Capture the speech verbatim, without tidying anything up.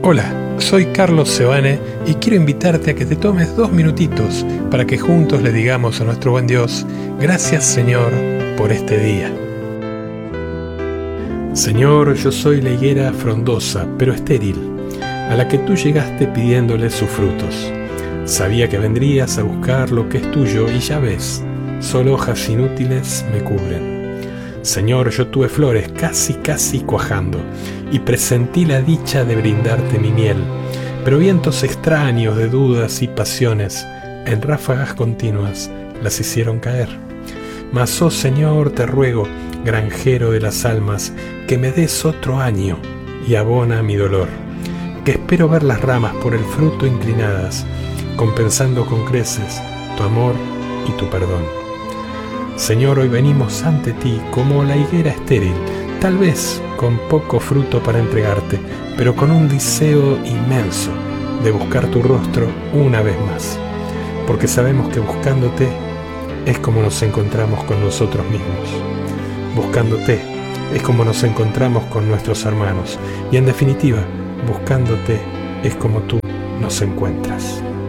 Hola, soy Carlos Sebane y quiero invitarte a que te tomes dos minutitos para que juntos le digamos a nuestro buen Dios, gracias Señor por este día. Señor, yo soy la higuera frondosa, pero estéril, a la que tú llegaste pidiéndole sus frutos. Sabía que vendrías a buscar lo que es tuyo y ya ves, solo hojas inútiles me cubren. Señor, yo tuve flores casi casi cuajando y presentí la dicha de brindarte mi miel, pero vientos extraños de dudas y pasiones en ráfagas continuas las hicieron caer. Mas, oh Señor, te ruego, granjero de las almas, que me des otro año y abona mi dolor, que espero ver las ramas por el fruto inclinadas, compensando con creces tu amor y tu perdón. Señor, hoy venimos ante ti como la higuera estéril, tal vez con poco fruto para entregarte, pero con un deseo inmenso de buscar tu rostro una vez más, porque sabemos que buscándote es como nos encontramos con nosotros mismos. Buscándote es como nos encontramos con nuestros hermanos y en definitiva, buscándote es como tú nos encuentras.